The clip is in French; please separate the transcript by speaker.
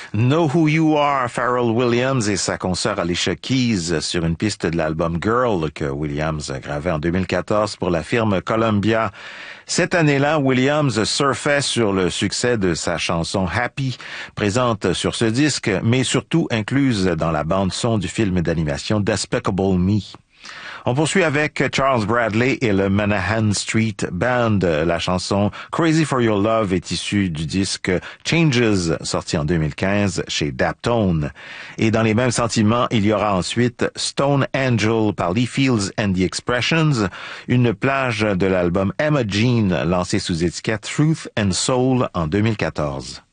Speaker 1: Know Who You Are, Pharrell Williams et sa consoeur Alicia Keys sur une piste de l'album Girl que Williams a gravé en 2014 pour la firme Columbia. Cette année-là, Williams surfait sur le succès de sa chanson Happy, présente sur ce disque, mais surtout incluse dans la bande-son du film d'animation Despicable Me. On poursuit avec Charles Bradley et le Manahan Street Band. La chanson Crazy for Your Love est issue du disque Changes, sorti en 2015 chez Daptone. Et dans les mêmes sentiments, il y aura ensuite Stone Angel par Lee Fields and the Expressions, une plage de l'album Emma Jean lancé sous étiquette Truth and Soul en 2014.